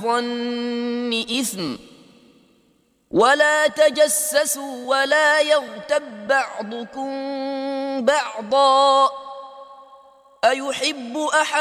الظن إثم ولا تجسسوا ولا يغتب بعضكم بعضا أيحب أحد